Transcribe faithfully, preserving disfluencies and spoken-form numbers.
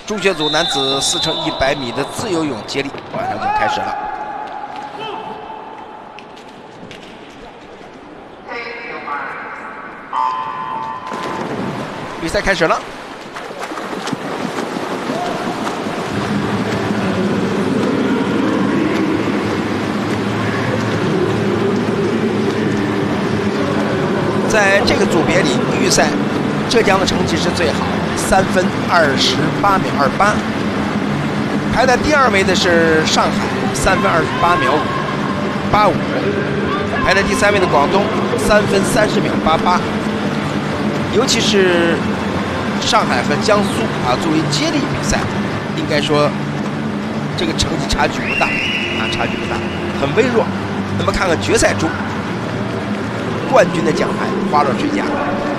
中学组男子四乘一百米的自由泳接力马上就开始了。比赛开始了。在这个组别里，预赛浙江的成绩是最好，三分二十八秒二八。排在第二位的是上海，三分二十八秒五八五。排在第三位的广东，三分三十秒八八。尤其是上海和江苏啊，作为接力比赛，应该说这个成绩差距不大啊，差距不大，很微弱。那么看看决赛中冠军的奖牌花落谁家？